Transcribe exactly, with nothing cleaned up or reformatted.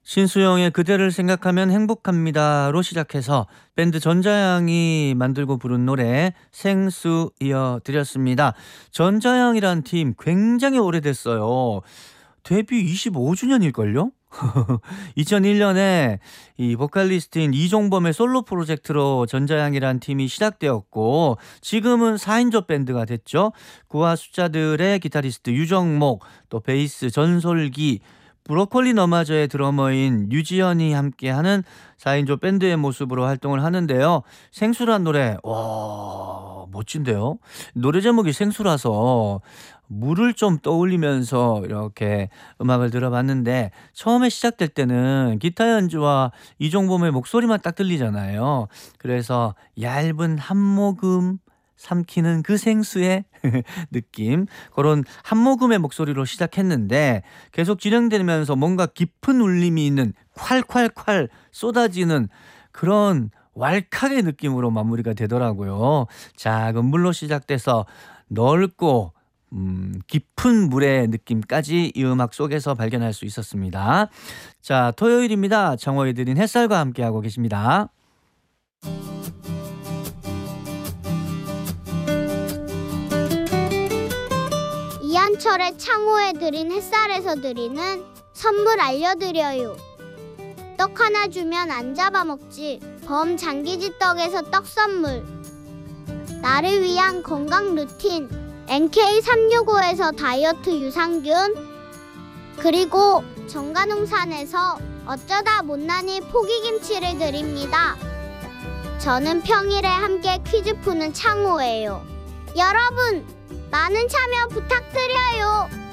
신수영의 그대를 생각하면 행복합니다로 시작해서 밴드 전자양이 만들고 부른 노래 생수 이어드렸습니다. 전자양이란 팀 굉장히 오래됐어요. 데뷔 이십오 주년일걸요? 이천일 년에 이 보컬리스트인 이종범의 솔로 프로젝트로 전자양이란 팀이 시작되었고 지금은 사 인조 밴드가 됐죠. 구화 숫자들의 기타리스트 유정목, 또 베이스 전솔기, 브로콜리 너마저의 드러머인 유지연이 함께하는 사 인조 밴드의 모습으로 활동을 하는데요. 생수란 노래, 와 멋진데요. 노래 제목이 생수라서 물을 좀 떠올리면서 이렇게 음악을 들어봤는데 처음에 시작될 때는 기타 연주와 이종범의 목소리만 딱 들리잖아요. 그래서 얇은 한 모금 삼키는 그 생수의 느낌, 그런 한 모금의 목소리로 시작했는데 계속 진행되면서 뭔가 깊은 울림이 있는 콸콸콸 쏟아지는 그런 왈칵의 느낌으로 마무리가 되더라고요. 작은 물로 시작돼서 넓고 음, 깊은 물의 느낌까지 이 음악 속에서 발견할 수 있었습니다. 자, 토요일입니다. 정호에 드린 햇살과 함께하고 계십니다. 이한철의 창호에 드린 햇살에서 드리는 선물 알려드려요. 떡 하나 주면 안 잡아먹지. 범장기지 떡에서 떡 선물. 나를 위한 건강 루틴 엔케이 삼육오에서 다이어트 유산균, 그리고 정관홍산에서 어쩌다 못난이 포기김치를 드립니다. 저는 평일에 함께 퀴즈 푸는 창호예요. 여러분 많은 참여 부탁드려요.